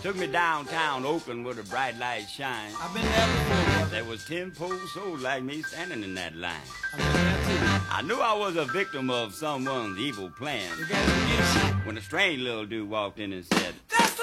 Took me downtown Oakland where the bright lights shine. I've been there before. There was 10 poor souls like me standing in that line. I've been there too. I knew I was a victim of someone's evil plan You got to get you. when a strange little dude walked in and said,